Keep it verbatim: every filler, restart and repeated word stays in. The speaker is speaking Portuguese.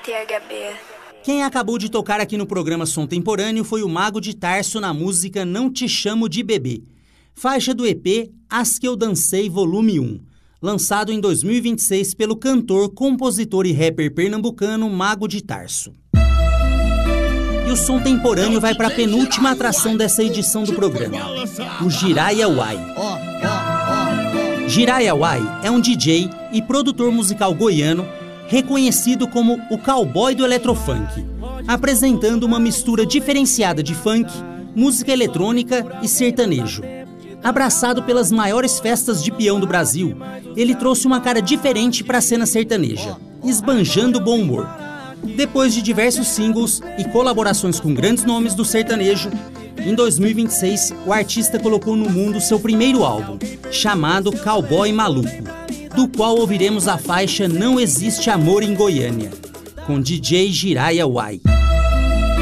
T H B. Quem acabou de tocar aqui no programa Som Temporâneo foi o Mago de Tarso na música Não Te Chamo de Bebê, faixa do E P As Que Eu Dancei Volume um, lançado em dois mil e vinte e seis pelo cantor, compositor e rapper pernambucano Mago de Tarso. E o Som Temporâneo vai para a penúltima atração dessa edição do programa, o Jiraiya Uai. Jiraiya Uai é um D J e produtor musical goiano reconhecido como o cowboy do eletrofunk, apresentando uma mistura diferenciada de funk, música eletrônica e sertanejo. Abraçado pelas maiores festas de peão do Brasil, ele trouxe uma cara diferente para a cena sertaneja, esbanjando bom humor. Depois de diversos singles e colaborações com grandes nomes do sertanejo, em dois mil e vinte e seis o artista colocou no mundo seu primeiro álbum, chamado Cowboy Maluco, do qual ouviremos a faixa Não Existe Amor em Goiânia, com D J Jiraiya Uai.